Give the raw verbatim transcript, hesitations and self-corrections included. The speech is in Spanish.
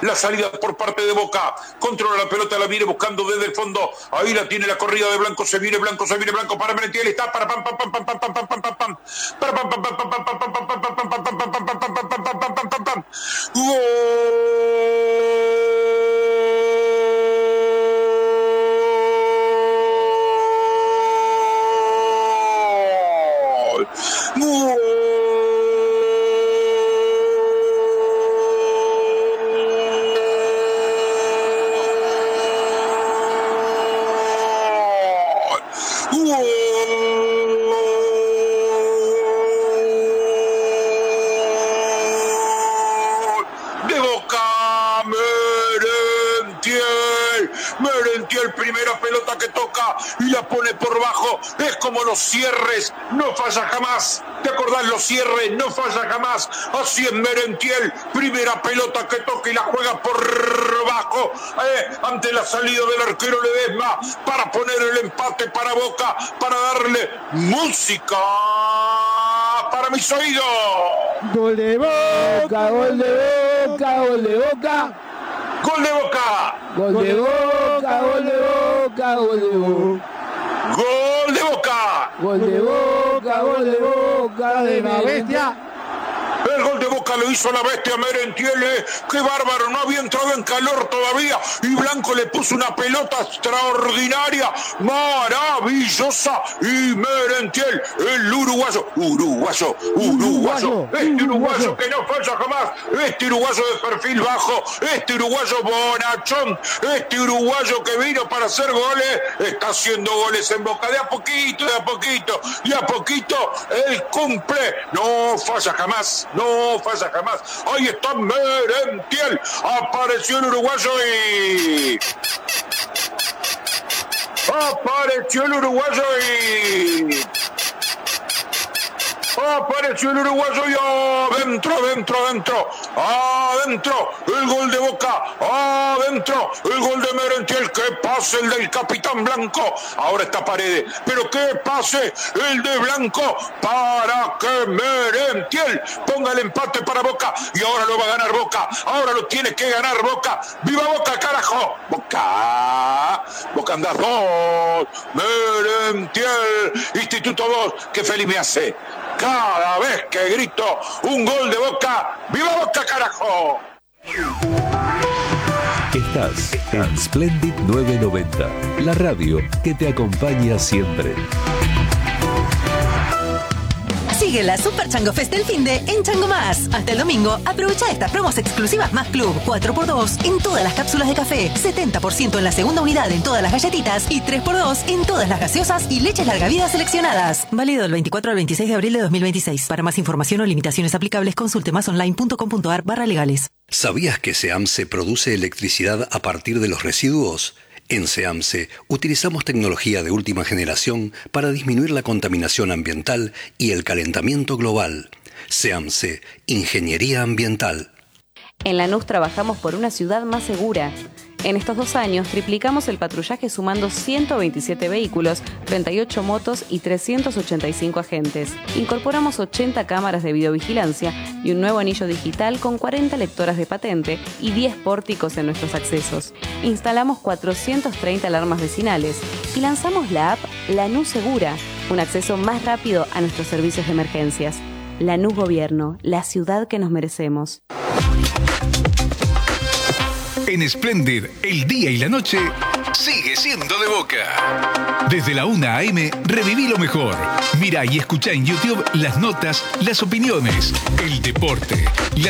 la salida por parte de Boca, controla la pelota, la viene buscando desde el fondo, ahí la tiene la corrida de Blanco, se viene Blanco, se viene Blanco para Merentiel, está para pam pam pam pam pam pam pam pam pam pam para pam pam pam pam pam pam pam pam pam pam pam pam pam pam pam pam pam pam. ¡Gol! ¡Gol! Merentiel, primera pelota que toca y la pone por bajo, es como los cierres, no falla jamás. ¿Te acordás? Los cierres no falla jamás. Así es Merentiel, primera pelota que toca y la juega por bajo, eh, ante la salida del arquero Ledesma, para poner el empate para Boca, para darle música para mis oídos. Gol de Boca, gol de Boca, gol de Boca. ¡Gol de Boca! Gol de Boca, gol de Boca, gol de Boca. ¡Gol de Boca! Gol de Boca, gol de Boca, de la bestia. El gol de Boca lo hizo la bestia Merentiel. eh. ¡Qué bárbaro! No había entrado en calor todavía. Y Blanco le puso una pelota extraordinaria, maravillosa. Y Merentiel, el uruguayo, uruguayo, uruguayo. Este uruguayo que no falla jamás. Este uruguayo de perfil bajo. Este uruguayo bonachón. Este uruguayo que vino para hacer goles. Está haciendo goles en Boca. De a poquito, de a poquito. Y a poquito él cumple. No falla jamás. No falla jamás. Ahí está Merentiel. Apareció el uruguayo y... Apareció el uruguayo y... Apareció el uruguayo y adentro, adentro, adentro, adentro, el gol de Boca, adentro, el gol de Merentiel, que pase el del capitán Blanco, ahora está Paredes, pero que pase el de Blanco para que Merentiel ponga el empate para Boca, y ahora lo va a ganar Boca, ahora lo tiene que ganar Boca, ¡viva Boca, carajo! Boca, Boca anda dos, Merentiel, Instituto dos, qué feliz me hace. Cada vez que grito un gol de Boca, ¡viva Boca, carajo! Estás en Splendid novecientos noventa, la radio que te acompaña siempre. Sigue la Super Chango Fest del finde en Chango Más. Hasta el domingo, aprovecha estas promos exclusivas Más Club. cuatro por dos en todas las cápsulas de café, setenta por ciento en la segunda unidad en todas las galletitas y tres por dos en todas las gaseosas y leches larga vida seleccionadas. Válido del veinticuatro al veintiséis de abril de dos mil veintiséis. Para más información o limitaciones aplicables, consulte masonline punto com punto ar barra legales. ¿Sabías que SEAMSE produce electricidad a partir de los residuos? En SEAMSE utilizamos tecnología de última generación para disminuir la contaminación ambiental y el calentamiento global. SEAMSE, Ingeniería Ambiental. En Lanús trabajamos por una ciudad más segura. En estos dos años triplicamos el patrullaje sumando ciento veintisiete vehículos, treinta y ocho motos y trescientos ochenta y cinco agentes. Incorporamos ochenta cámaras de videovigilancia y un nuevo anillo digital con cuarenta lectoras de patente y diez pórticos en nuestros accesos. Instalamos cuatrocientas treinta alarmas vecinales y lanzamos la app Lanús Segura, un acceso más rápido a nuestros servicios de emergencias. Lanús Gobierno, la ciudad que nos merecemos. En Splendid, el día y la noche sigue siendo de Boca. Desde la una a eme, reviví lo mejor. Mira y escucha en YouTube las notas, las opiniones, el deporte, la